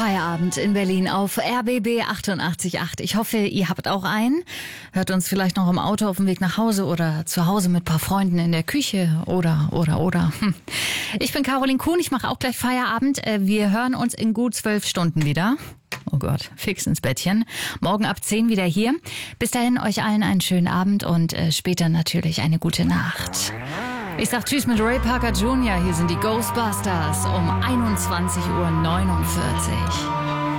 Feierabend in Berlin auf RBB 88.8. Ich hoffe, ihr habt auch einen. Hört uns vielleicht noch im Auto auf dem Weg nach Hause oder zu Hause mit ein paar Freunden in der Küche oder. Ich bin Caroline Kuhn, ich mache auch gleich Feierabend. Wir hören uns in gut 12 Stunden wieder. Oh Gott, fix ins Bettchen. Morgen ab 10 wieder hier. Bis dahin euch allen einen schönen Abend und später natürlich eine gute Nacht. Ich sag Tschüss mit Ray Parker Jr. Hier sind die Ghostbusters um 21:49 Uhr.